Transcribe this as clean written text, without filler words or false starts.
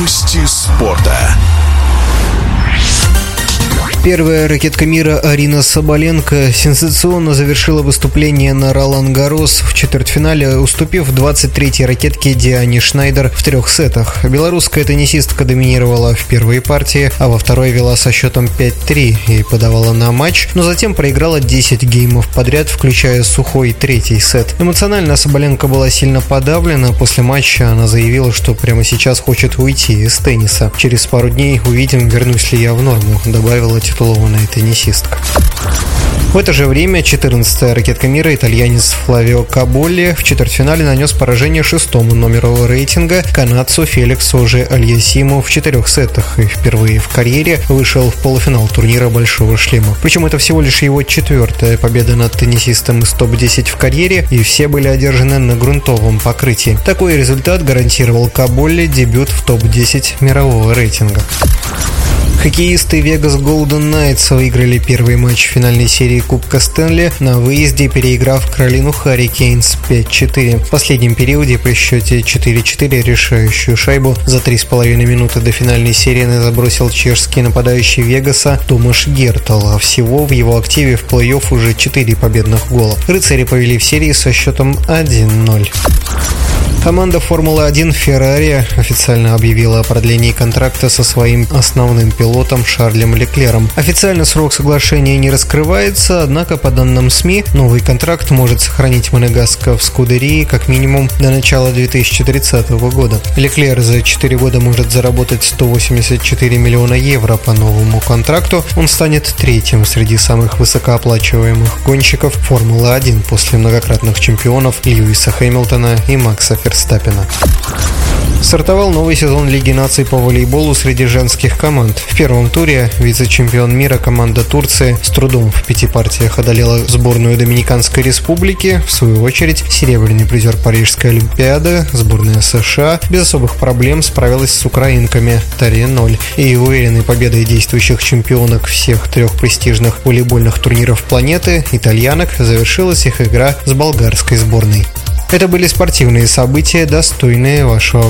Новости спорта. Первая ракетка мира Арина Соболенко сенсационно завершила выступление на Ролан-Гаррос в четвертьфинале, уступив 23-й ракетке Диане Шнайдер в 3 сетах. Белорусская теннисистка доминировала в первой партии, а во второй вела со счетом 5-3 и подавала на матч, но затем проиграла 10 геймов подряд, включая сухой 3-й сет. Эмоционально Соболенко была сильно подавлена. После матча она заявила, что прямо сейчас хочет уйти из тенниса. «Через пару дней увидим, вернусь ли я в норму», добавила титулованная теннисистка. В это же время 14-я ракетка мира, итальянец Флавио Каболли, в четвертьфинале нанес поражение 6-му номеру рейтинга канадцу Феликсу Оже-Альясиму в 4 сетах и впервые в карьере вышел в полуфинал турнира «Большого шлема». Причем это всего лишь его 4-я победа над теннисистом из топ-10 в карьере, и все были одержаны на грунтовом покрытии. Такой результат гарантировал Каболли дебют в топ-10 мирового рейтинга. Хоккеисты Vegas Golden Knights выиграли первый матч финальной серии Кубка Стэнли на выезде, переиграв Каролину Харрикейнс 5-4. В последнем периоде при счете 4-4 решающую шайбу за 3,5 минуты до финальной серии забросил чешский нападающий Вегаса Томаш Гертл, а всего в его активе в плей-офф уже 4 победных гола. Рыцари повели в серии со счетом 1-0. Команда Формулы-1 Ferrari официально объявила о продлении контракта со своим основным пилотом Шарлем Леклером. Официально срок соглашения не раскрывается, однако, по данным СМИ, новый контракт может сохранить Монегаско в Скудерии как минимум до начала 2030 года. Леклер за 4 года может заработать 184 миллиона евро по новому контракту. Он станет 3-м среди самых высокооплачиваемых гонщиков Формулы-1 после многократных чемпионов Льюиса Хэмилтона и Макса Ферстаппена. Стартовал новый сезон Лиги наций по волейболу среди женских команд. В первом туре вице-чемпион мира команда Турции с трудом в 5 партиях одолела сборную Доминиканской Республики. В свою очередь, серебряный призер Парижской Олимпиады, сборная США, без особых проблем справилась с украинками 3-0. И уверенной победой действующих чемпионок всех 3 престижных волейбольных турниров планеты, итальянок, завершилась их игра с болгарской сборной. Это были спортивные события, достойные вашего